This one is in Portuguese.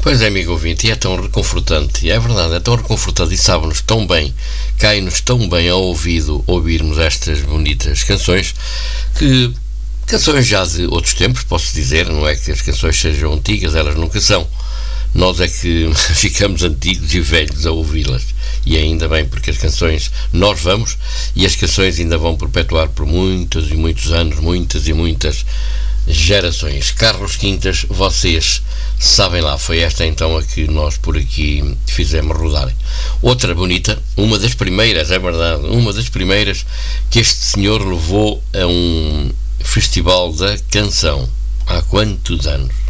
Pois é, amigo ouvinte, e é tão reconfortante, e é verdade, é tão reconfortante e sabe-nos tão bem, cai-nos tão bem ao ouvido ouvirmos estas bonitas canções, que canções já de outros tempos, posso dizer, não é que as canções sejam antigas, elas nunca são. Nós é que ficamos antigos e velhos a ouvi-las. E ainda bem, porque as canções nós vamos, e as canções ainda vão perpetuar por muitos e muitos anos, muitas e muitas gerações. Carlos Quintas, vocês sabem lá, foi esta então a que nós por aqui fizemos rodar. Outra bonita, uma das primeiras, é verdade, uma das primeiras que este senhor levou a um festival da canção. Há quantos anos?